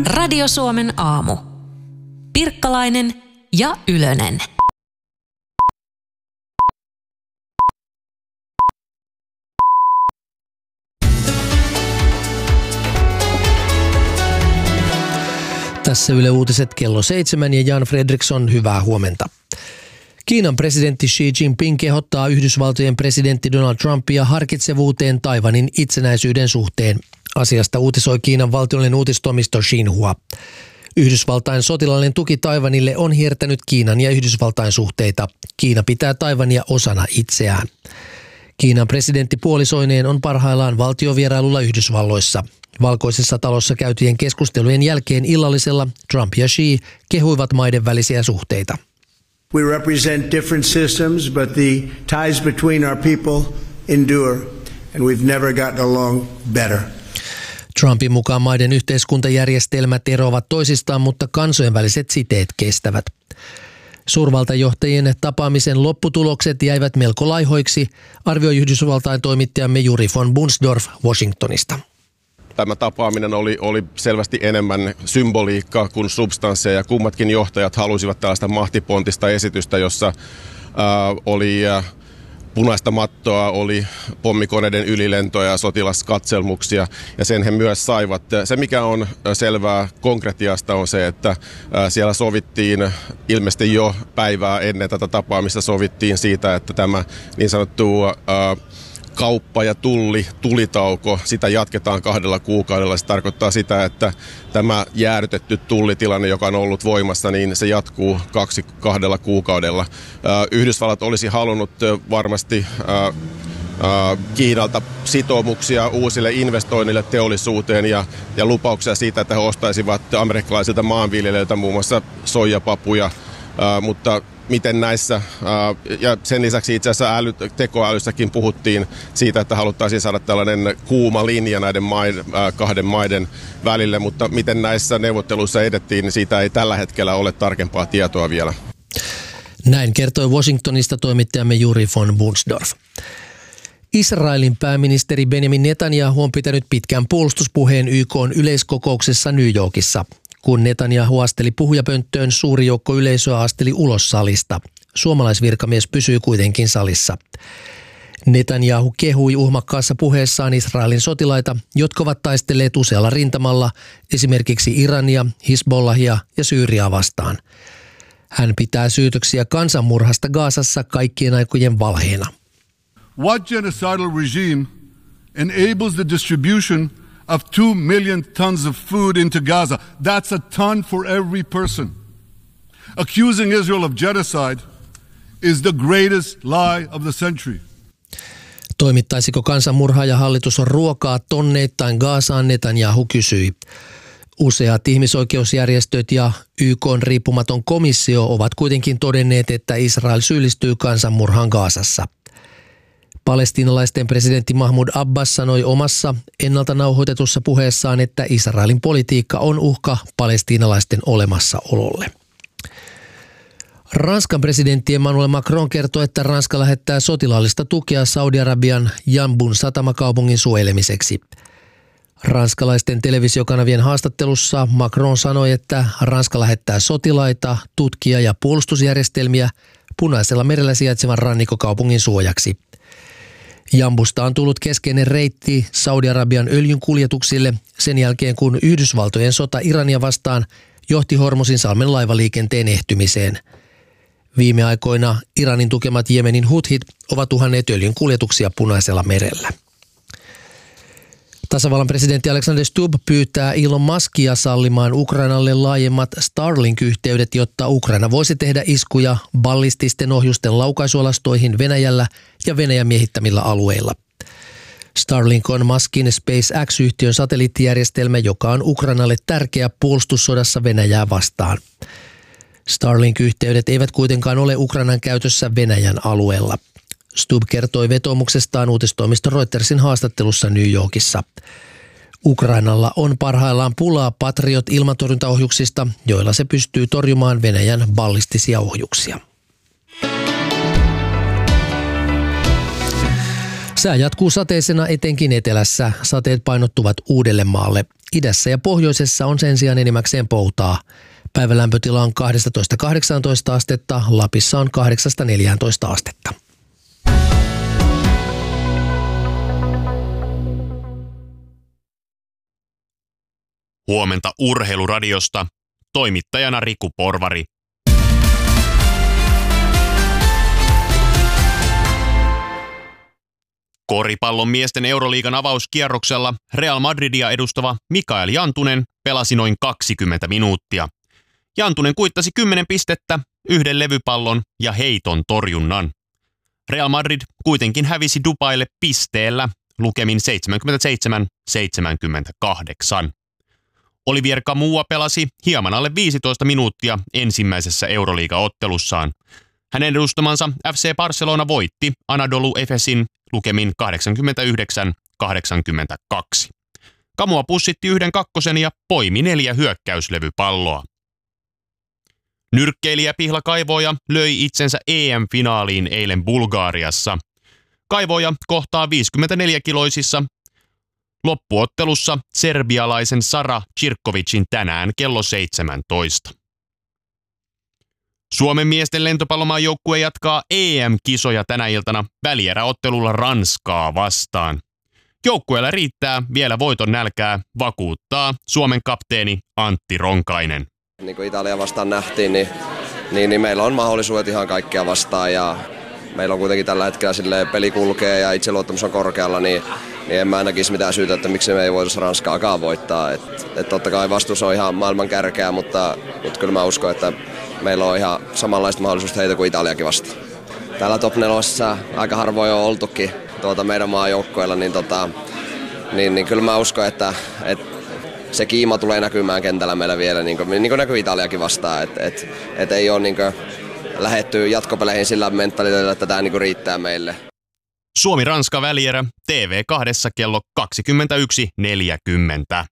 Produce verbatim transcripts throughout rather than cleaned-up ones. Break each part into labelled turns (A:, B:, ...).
A: Radio Suomen aamu. Pirkkalainen ja Ylönen.
B: Tässä Yle Uutiset kello seitsemän ja Jan Fredriksson, hyvää huomenta. Kiinan presidentti Xi Jinping kehottaa Yhdysvaltojen presidentti Donald Trumpia harkitsevuuteen Taiwanin itsenäisyyden suhteen. Asiasta uutisoi Kiinan valtiollinen uutistoimisto Xinhua. Yhdysvaltain sotilaallinen tuki Taiwanille on hiertänyt Kiinan ja Yhdysvaltain suhteita. Kiina pitää Taiwania osana itseään. Kiinan presidentti puolisoineen on parhaillaan valtiovierailulla Yhdysvalloissa. Valkoisessa talossa käytyjen keskustelujen jälkeen illallisella Trump ja Xi kehuivat maiden välisiä suhteita.
C: We represent different systems, but the ties between our people endure, and we've never gotten along better.
B: Trumpin mukaan maiden yhteiskuntajärjestelmät eroavat toisistaan, mutta kansojen väliset siteet kestävät. Suurvaltajohtajien tapaamisen lopputulokset jäivät melko laihoiksi, arvioi Yhdysvaltain toimittajamme Juri von Bunsdorf Washingtonista.
D: Tämä tapaaminen oli, oli selvästi enemmän symboliikkaa kuin substanssia, ja kummatkin johtajat halusivat tällaista mahtipontista esitystä, jossa ää, oli ää, punaista mattoa, oli pommikoneiden ylilentoja ja sotilaskatselmuksia, ja sen he myös saivat. Se, mikä on selvää konkretiasta, on se, että ää, siellä sovittiin ilmeisesti jo päivää ennen tätä tapaamista sovittiin siitä, että tämä niin sanottu ää, kauppa- ja tulli, tulitauko, sitä jatketaan kahdella kuukaudella. Se tarkoittaa sitä, että tämä jäädytetty tullitilanne, joka on ollut voimassa, niin se jatkuu kaksi kahdella kuukaudella. Yhdysvallat olisi halunnut varmasti Kiinalta sitoumuksia uusille investoinnille teollisuuteen ja, ja lupauksia siitä, että he ostaisivat amerikkalaisilta maanviljelijöiltä muun muassa soijapapuja, mutta miten näissä, ja sen lisäksi itse asiassa äly, tekoälyssäkin puhuttiin siitä, että haluttaisiin saada tällainen kuuma linja näiden maiden, kahden maiden välille, mutta miten näissä neuvotteluissa edettiin, niin siitä ei tällä hetkellä ole tarkempaa tietoa vielä.
B: Näin kertoi Washingtonista toimittajamme Juri von Bunsdorf. Israelin pääministeri Benjamin Netanyahu on pitänyt pitkän puolustuspuheen Y K:n yleiskokouksessa New Yorkissa. Kun Netanyahu asteli puhujapönttöön, suuri joukko yleisöä asteli ulos salista. Suomalaisvirkamies pysyi kuitenkin salissa. Netanyahu kehui uhmakkaassa puheessaan Israelin sotilaita, jotka ovat taistelleet usealla rintamalla, esimerkiksi Irania, Hizbollahia ja Syyriaa vastaan. Hän pitää syytöksiä kansanmurhasta Gazassa kaikkien aikojen valheena.
E: What genocidal regime enables the distribution of two million tons of food into Gaza? That's a ton for every person. Accusing Israel of genocide is the greatest lie of the century.
B: Toimittaisiko kansanmurhaaja hallitus ruokaa tonneittain Gazaan, Netanyahu kysyi. Useat ihmisoikeusjärjestöt ja Y K:n riippumaton komissio ovat kuitenkin todenneet, että Israel syyllistyy kansanmurhaan Gazassa. Palestiinalaisten presidentti Mahmoud Abbas sanoi omassa ennalta nauhoitetussa puheessaan, että Israelin politiikka on uhka palestiinalaisten olemassaololle. Ranskan presidentti Emmanuel Macron kertoi, että Ranska lähettää sotilaallista tukea Saudi-Arabian Yanbun satamakaupungin suojelemiseksi. Ranskalaisten televisiokanavien haastattelussa Macron sanoi, että Ranska lähettää sotilaita, tutkia ja puolustusjärjestelmiä Punaisella merellä sijaitsevan rannikkokaupungin suojaksi. Jambusta on tullut keskeinen reitti Saudi-Arabian öljyn kuljetuksille sen jälkeen, kun Yhdysvaltojen sota Irania vastaan johti Hormusin salmen laivaliikenteen ehtymiseen. Viime aikoina Iranin tukemat Jemenin huthit ovat uhanneet öljyn kuljetuksia Punaisella merellä. Tasavallan presidentti Alexander Stubb pyytää Elon Muskia sallimaan Ukrainalle laajemmat Starlink-yhteydet, jotta Ukraina voisi tehdä iskuja ballististen ohjusten laukaisualastoihin Venäjällä ja Venäjän miehittämillä alueilla. Starlink on Muskin SpaceX-yhtiön satelliittijärjestelmä, joka on Ukrainalle tärkeä puolustussodassa Venäjää vastaan. Starlink-yhteydet eivät kuitenkaan ole Ukrainan käytössä Venäjän alueella. Stubb kertoi vetoomuksestaan uutistoimisto Reutersin haastattelussa New Yorkissa. Ukrainalla on parhaillaan pulaa Patriot-ilmatorjuntaohjuksista, joilla se pystyy torjumaan Venäjän ballistisia ohjuksia. Sää jatkuu sateisena etenkin etelässä. Sateet painottuvat Uudellemaalle. Idässä ja pohjoisessa on sen sijaan enimmäkseen poutaa. Päivän lämpötila on kaksitoista kahdeksantoista astetta, Lapissa on kahdeksasta neljääntoista astetta.
F: Huomenta Urheiluradiosta. Toimittajana Riku Porvari. Koripallon miesten Euroliigan avauskierroksella Real Madridia edustava Mikael Jantunen pelasi noin kaksikymmentä minuuttia. Jantunen kuittasi kymmenen pistettä, yhden levypallon ja heiton torjunnan. Real Madrid kuitenkin hävisi Dubaille pisteellä lukemin seitsemänkymmentäseitsemän seitsemänkymmentäkahdeksan. Olivier Camua pelasi hieman alle viisitoista minuuttia ensimmäisessä Euroliiga-ottelussaan. Hänen edustamansa F C Barcelona voitti Anadolu Efesin lukemin kahdeksankymmentäyhdeksän kahdeksankymmentäkaksi. Camua pussitti yhden kakkosen ja poimi neljä hyökkäyslevypalloa. Nyrkkeilijä Pihla Kaivoja löi itsensä E M-finaaliin eilen Bulgariassa. Kaivoja kohtaa viisikymmentäneljäkiloisissa loppuottelussa serbialaisen Sara Cirkovicin tänään kello seitsemäntoista. Suomen miesten lentopallomaan joukkue jatkaa E M-kisoja tänä iltana välieräottelulla Ranskaa vastaan. Joukkueella riittää vielä voiton nälkää, vakuuttaa Suomen kapteeni Antti Ronkainen.
G: Niin kuin Italia vastaan nähtiin, niin, niin, niin meillä on mahdollisuudet ihan kaikkea vastaan ja meillä on kuitenkin tällä hetkellä silleen peli kulkee ja itseluottamus on korkealla, niin, niin en mä näkisi mitään syytä, että miksi me ei voitaisi Ranskaakaan voittaa. Et, et totta kai vastuus on ihan maailman kärkeä, mutta, mutta kyllä mä uskon, että meillä on ihan samanlaista mahdollisuutta heitä kuin Italiakin vastaan. Täällä top nelosessa aika harvoin on oltukin tuota meidän maajoukkoilla, niin, tota, niin, niin kyllä mä uskon, että, että se kiima tulee näkymään kentällä meillä vielä, niin kuin, niin kuin näkyy Italiakin vastaan. Että et, et ei ole niin kuin lähdetty jatkopeleihin sillä mentaliteetillä, että tämä niin kuin riittää meille.
F: Suomi-Ranska välierä T V kaksi kello kaksikymmentäyksi neljäkymmentä.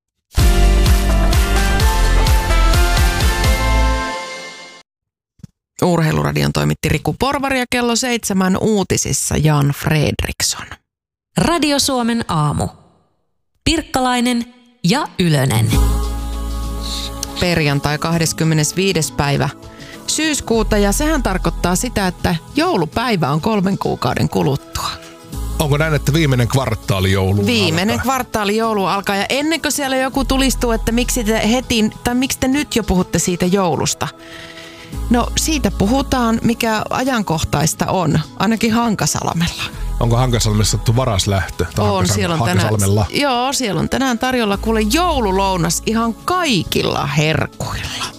H: Urheiluradion toimitti Riku Porvari ja kello seitsemän uutisissa Jan Fredriksson.
A: Radio Suomen aamu. Pirkkalainen ja Ylönen.
H: Perjantai kahdeskymmenesviides päivä syyskuuta ja sehän tarkoittaa sitä, että joulupäivä on kolmen kuukauden kuluttua.
I: Onko näin, että viimeinen kvartaali joulu
H: Viimeinen
I: alkaa?
H: kvartaali joulu alkaa ja ennen kuin siellä joku tulistuu, että miksi te heti, tai miksi te nyt jo puhutte siitä joulusta. No siitä puhutaan, mikä ajankohtaista on, ainakin Hankasalmella.
I: Onko Hankasalmessa sattu varas lähtö?
H: On, siellä on tänään, joo, siellä on tänään tarjolla kuule joululounas ihan kaikilla herkuilla.